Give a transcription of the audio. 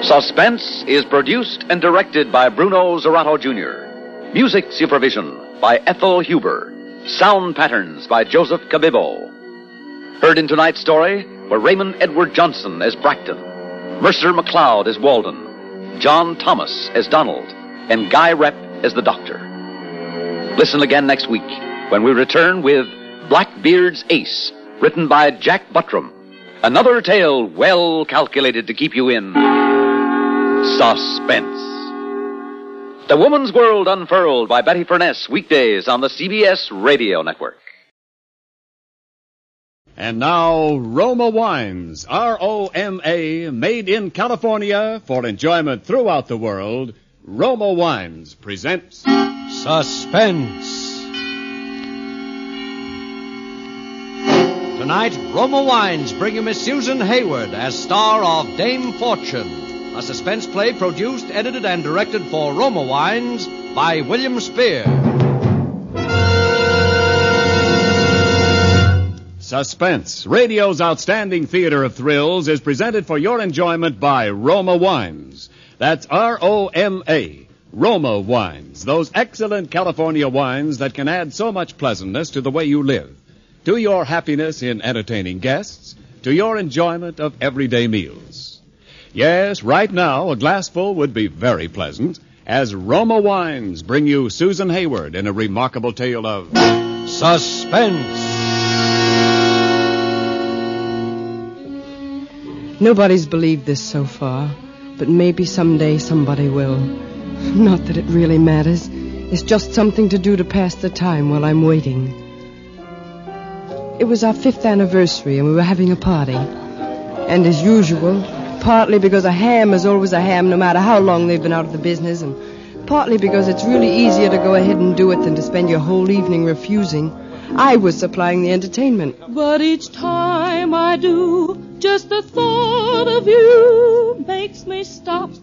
Suspense is produced and directed by Bruno Zerato Jr. Music supervision by Ethel Huber. Sound patterns by Joseph Cabibbo. Heard in tonight's story were Raymond Edward Johnson as Bracton, Mercer McLeod as Walden, John Thomas as Donald, and Guy Rep as the Doctor. Listen again next week when we return with Blackbeard's Ace, written by Jack Buttram. Another tale well calculated to keep you in suspense. The Woman's World Unfurled by Betty Furness, weekdays on the CBS Radio Network. And now, Roma Wines, R-O-M-A, made in California for enjoyment throughout the world. Roma Wines presents Suspense. Tonight, Roma Wines bring you Miss Susan Hayward as star of Dame Fortune, a suspense play produced, edited, and directed for Roma Wines by William Spear. Suspense, radio's outstanding theater of thrills, is presented for your enjoyment by Roma Wines. That's R-O-M-A, Roma Wines, those excellent California wines that can add so much pleasantness to the way you live, to your happiness in entertaining guests, to your enjoyment of everyday meals. Yes, right now, a glassful would be very pleasant, as Roma Wines bring you Susan Hayward in a remarkable tale of Suspense. Nobody's believed this so far, but maybe someday somebody will. Not that it really matters. It's just something to do to pass the time while I'm waiting. It was our 5th anniversary, and we were having a party. And as usual, partly because a ham is always a ham no matter how long they've been out of the business, and partly because it's really easier to go ahead and do it than to spend your whole evening refusing, I was supplying the entertainment. But each time I do, just the thought of you makes me stop